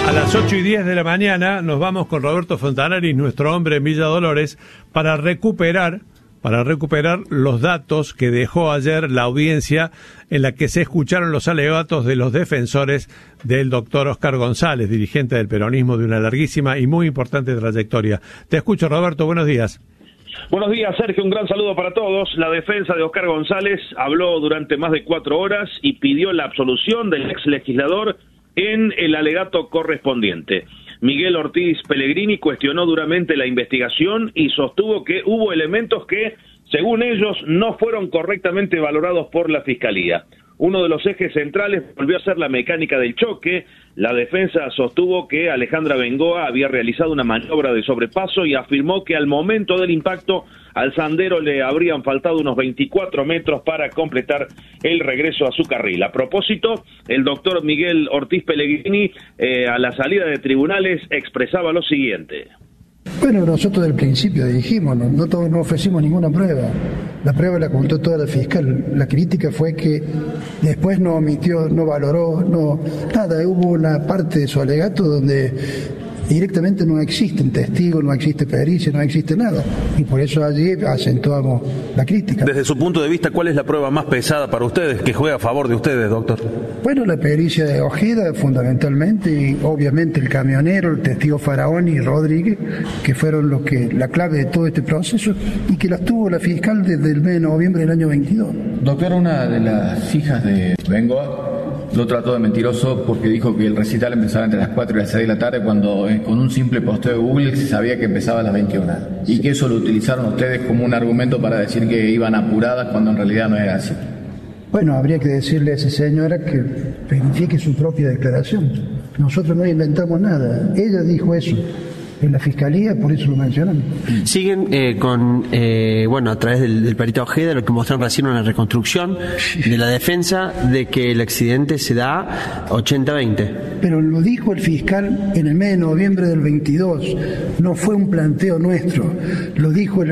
A las 8:10 de la mañana nos vamos con Roberto Fontanari, nuestro hombre en Villa Dolores, para recuperar los datos que dejó ayer la audiencia en la que se escucharon los alegatos de los defensores del doctor Oscar González, dirigente del peronismo de una larguísima y muy importante trayectoria. Te escucho, Roberto, buenos días. Buenos días, Sergio, un gran saludo para todos. La defensa de Oscar González habló durante más de 4 horas y pidió la absolución del ex legislador en el alegato correspondiente. Miguel Ortiz Pellegrini cuestionó duramente la investigación y sostuvo que hubo elementos que, según ellos, no fueron correctamente valorados por la Fiscalía. Uno de los ejes centrales volvió a ser la mecánica del choque. La defensa sostuvo que Alejandra Bengoa había realizado una maniobra de sobrepaso y afirmó que al momento del impacto al Sandero le habrían faltado unos 24 metros para completar el regreso a su carril. A propósito, el doctor Miguel Ortiz Pellegrini, a la salida de tribunales, expresaba lo siguiente. Bueno, nosotros del principio dijimos, no ofrecimos ninguna prueba. La prueba la contó toda la fiscal. La crítica fue que después no omitió, no valoró, nada. Hubo una parte de su alegato donde directamente no existen testigos, no existe pericia, no existe nada. Y por eso allí acentuamos la crítica. Desde su punto de vista, ¿cuál es la prueba más pesada para ustedes, que juega a favor de ustedes, doctor? Bueno, la pericia de Ojeda, fundamentalmente, y obviamente el camionero, el testigo Faraón y Rodríguez, que fueron la clave de todo este proceso y que las tuvo la fiscal desde el mes de noviembre del año 22. Doctor, una de las hijas de Bengoa lo trató de mentiroso porque dijo que el recital empezaba entre las 4 y las 6 de la tarde cuando con un simple posteo de Google se sabía que empezaba a las 21 y que eso lo utilizaron ustedes como un argumento para decir que iban apuradas cuando en realidad no era así. Bueno, habría que decirle a esa señora que verifique su propia declaración. Nosotros no inventamos nada, ella dijo eso. En la Fiscalía, por eso lo mencionan. Siguen a través del perito Ojeda, lo que mostraron recién una reconstrucción de la defensa de que el accidente se da 80-20. Pero lo dijo el fiscal en el mes de noviembre del 22, no fue un planteo nuestro. Lo dijo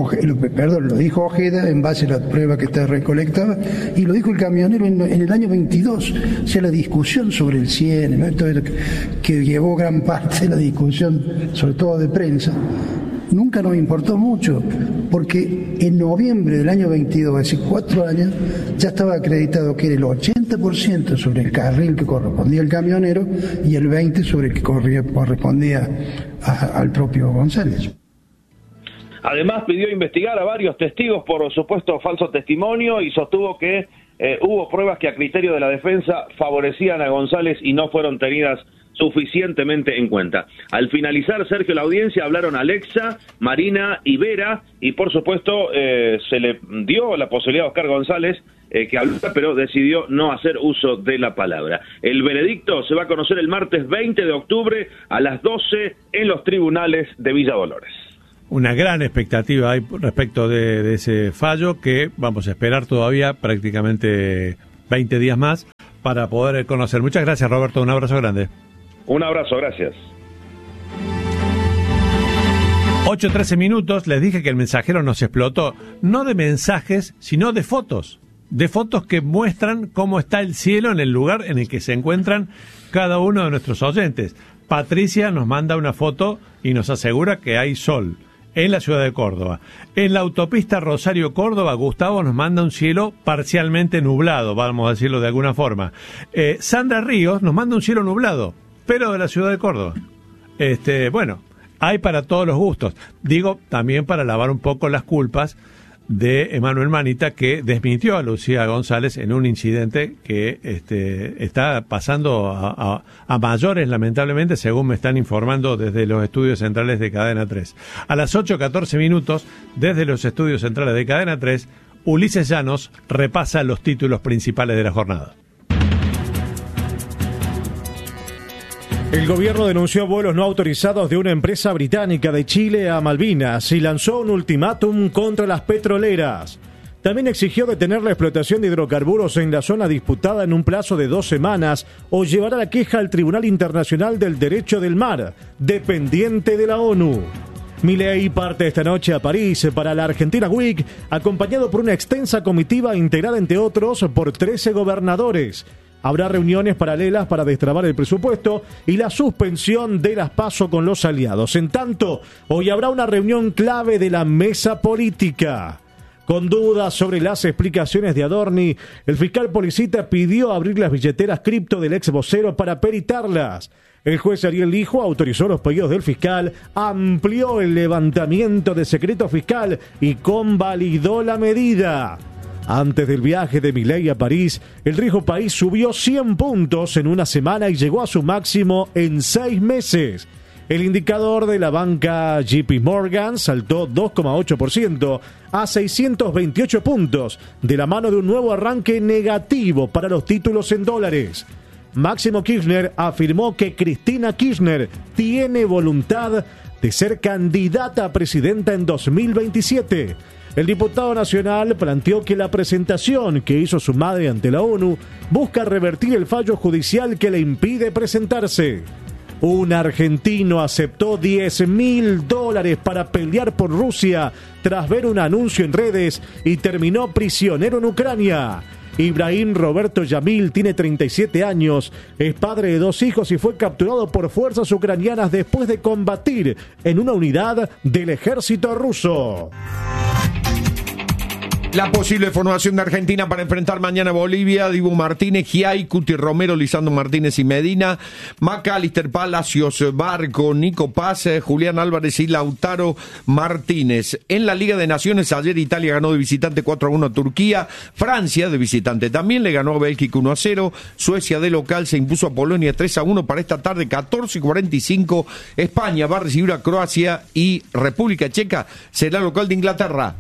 Ojeda en base a la prueba que está recolectada y lo dijo el camionero en el año 22. O sea, la discusión sobre el 100, ¿no? Esto que llevó gran parte de la discusión, sobre todo de prensa, nunca nos importó mucho, porque en noviembre del año 22, hace 4 años, ya estaba acreditado que era el 80% sobre el carril que correspondía al camionero y el 20% sobre el que correspondía al propio González. Además pidió investigar a varios testigos por supuesto falso testimonio y sostuvo que hubo pruebas que a criterio de la defensa favorecían a González y no fueron tenidas suficientemente en cuenta. Al finalizar, Sergio, la audiencia hablaron Alexa, Marina y Vera y por supuesto se le dio la posibilidad a Oscar González que hablara, pero decidió no hacer uso de la palabra. El veredicto se va a conocer el martes 20 de octubre a las 12 en los tribunales de Villa Dolores. Una gran expectativa hay respecto de ese fallo que vamos a esperar todavía prácticamente 20 días más para poder conocer. Muchas gracias, Roberto. Un abrazo grande. Un abrazo, gracias. 8:13 minutos, les dije que el mensajero nos explotó, no de mensajes, sino de fotos que muestran cómo está el cielo en el lugar en el que se encuentran cada uno de nuestros oyentes. Patricia nos manda una foto y nos asegura que hay sol en la ciudad de Córdoba. En la autopista Rosario-Córdoba, Gustavo nos manda un cielo parcialmente nublado, vamos a decirlo de alguna forma. Sandra Ríos nos manda un cielo nublado, pero de la ciudad de Córdoba. Bueno, hay para todos los gustos. Digo, también para lavar un poco las culpas de Emanuel Manita, que desmintió a Lucía González en un incidente que está pasando a mayores, lamentablemente, según me están informando desde los estudios centrales de Cadena 3. A las 8:14 minutos, desde los estudios centrales de Cadena 3, Ulises Llanos repasa los títulos principales de la jornada. El gobierno denunció vuelos no autorizados de una empresa británica de Chile a Malvinas y lanzó un ultimátum contra las petroleras. También exigió detener la explotación de hidrocarburos en la zona disputada en un plazo de 2 semanas o llevará la queja al Tribunal Internacional del Derecho del Mar, dependiente de la ONU. Milei parte esta noche a París para la Argentina Week, acompañado por una extensa comitiva integrada, entre otros, por 13 gobernadores. Habrá reuniones paralelas para destrabar el presupuesto y la suspensión de las PASO con los aliados. En tanto, hoy habrá una reunión clave de la mesa política. Con dudas sobre las explicaciones de Adorni, el fiscal Policita pidió abrir las billeteras cripto del ex vocero para peritarlas. El juez Ariel Lijo autorizó los pedidos del fiscal, amplió el levantamiento de secreto fiscal y convalidó la medida. Antes del viaje de Milei a París, el riesgo país subió 100 puntos en una semana y llegó a su máximo en 6 meses. El indicador de la banca JP Morgan saltó 2,8% a 628 puntos, de la mano de un nuevo arranque negativo para los títulos en dólares. Máximo Kirchner afirmó que Cristina Kirchner tiene voluntad de ser candidata a presidenta en 2027. El diputado nacional planteó que la presentación que hizo su madre ante la ONU busca revertir el fallo judicial que le impide presentarse. Un argentino aceptó $10.000 para pelear por Rusia tras ver un anuncio en redes y terminó prisionero en Ucrania. Ibrahim Roberto Yamil tiene 37 años, es padre de 2 hijos y fue capturado por fuerzas ucranianas después de combatir en una unidad del ejército ruso. La posible formación de Argentina para enfrentar mañana a Bolivia: Dibu Martínez, Giai, Cuti Romero, Lisandro Martínez y Medina, Macalister, Palacios, Barco, Nico Paz, Julián Álvarez y Lautaro Martínez. En la Liga de Naciones, ayer Italia ganó de visitante 4-1 a Turquía, Francia de visitante también le ganó a Bélgica 1-0, Suecia de local se impuso a Polonia 3-1. Para esta tarde, 14:45, España va a recibir a Croacia y República Checa será local de Inglaterra.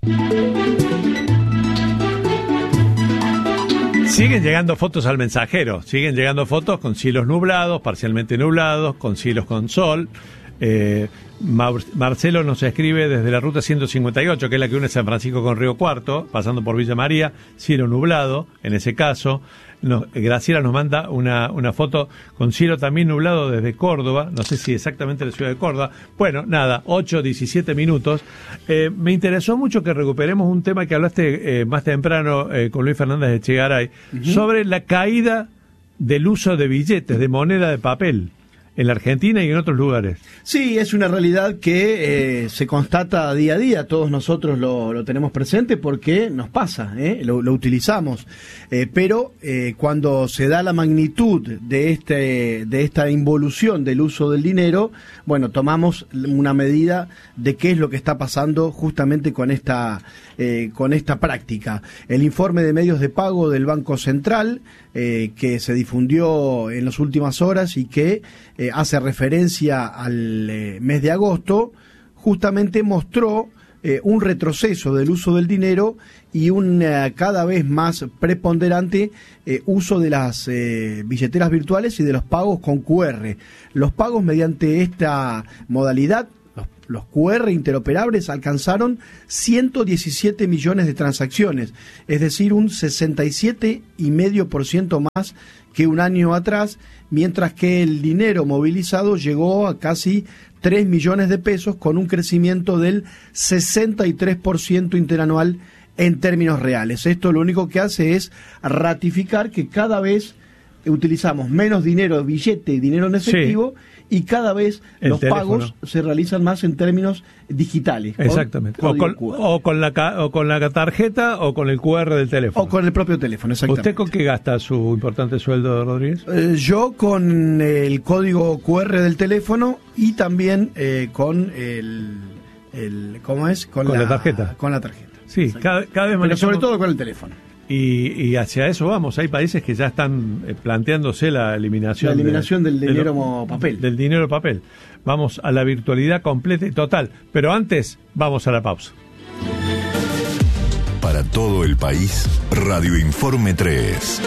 Siguen llegando fotos al mensajero, siguen llegando fotos con cielos nublados, parcialmente nublados, con cielos con sol. Marcelo nos escribe desde la ruta 158, que es la que une San Francisco con Río Cuarto, pasando por Villa María, cielo nublado, en ese caso. Graciela nos manda una foto con cielo también nublado desde Córdoba, no sé si exactamente la ciudad de Córdoba. Bueno, nada, 8:17 minutos. Me interesó mucho que recuperemos un tema que hablaste más temprano con Luis Fernández Echegaray, sobre la caída del uso de billetes, de moneda de papel, en la Argentina y en otros lugares. Sí, es una realidad que se constata día a día. Todos nosotros lo tenemos presente porque nos pasa, lo utilizamos. Pero cuando se da la magnitud de esta involución del uso del dinero, bueno, tomamos una medida de qué es lo que está pasando justamente con esta práctica. El informe de medios de pago del Banco Central, que se difundió en las últimas horas y que hace referencia al mes de agosto, justamente mostró un retroceso del uso del dinero y un cada vez más preponderante uso de las billeteras virtuales y de los pagos con QR. Los pagos mediante esta modalidad, los QR interoperables, alcanzaron 117 millones de transacciones, es decir, un 67,5% más que un año atrás, mientras que el dinero movilizado llegó a casi 3 millones de pesos, con un crecimiento del 63% interanual en términos reales. Esto lo único que hace es ratificar que cada vez utilizamos menos dinero, billete y dinero en efectivo, sí, y cada vez los pagos se realizan más en términos digitales. Exactamente. O con la tarjeta o con el QR del teléfono. O con el propio teléfono, exactamente. ¿Usted con qué gasta su importante sueldo, Rodríguez? Yo con el código QR del teléfono y también con ¿cómo es? Con la tarjeta. Con la tarjeta. Sí, cada vez más. Pero sobre todo con el teléfono. Y hacia eso vamos. Hay países que ya están planteándose la eliminación del dinero papel. Del dinero papel. Vamos a la virtualidad completa y total. Pero antes, vamos a la pausa. Para todo el país, Radio Informe 3.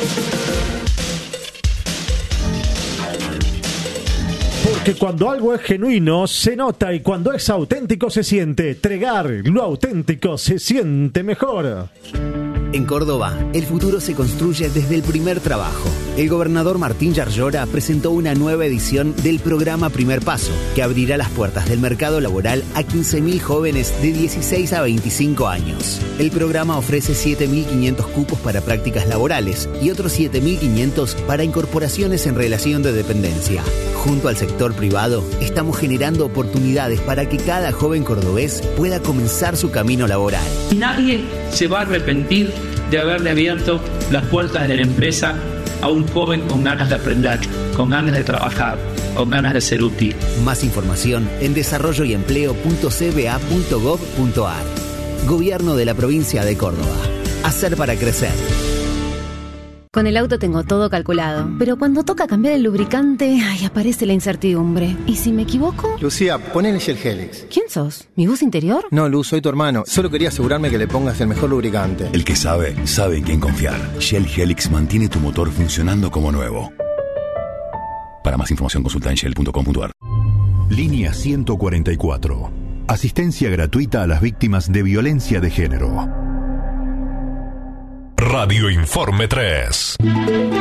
Porque cuando algo es genuino, se nota, y cuando es auténtico, se siente. Tregar, lo auténtico se siente mejor. En Córdoba, el futuro se construye desde el primer trabajo. El gobernador Martín Yarlora presentó una nueva edición del programa Primer Paso, que abrirá las puertas del mercado laboral a 15.000 jóvenes de 16 a 25 años. El programa ofrece 7.500 cupos para prácticas laborales y otros 7.500 para incorporaciones en relación de dependencia. Junto al sector privado, estamos generando oportunidades para que cada joven cordobés pueda comenzar su camino laboral. Nadie se va a arrepentir de haberle abierto las puertas de la empresa a un joven con ganas de aprender, con ganas de trabajar, con ganas de ser útil. Más información en desarrolloyempleo.cba.gov.ar. Gobierno de la provincia de Córdoba. Hacer para crecer. Con el auto tengo todo calculado, pero cuando toca cambiar el lubricante, aparece la incertidumbre. ¿Y si me equivoco? Lucía, ponele Shell Helix. ¿Quién sos? ¿Mi bus interior? No, Luz, soy tu hermano. Solo quería asegurarme que le pongas el mejor lubricante. El que sabe, sabe en quién confiar. Shell Helix mantiene tu motor funcionando como nuevo. Para más información consulta en shell.com.ar. Línea 144. Asistencia gratuita a las víctimas de violencia de género. Radio Informe 3.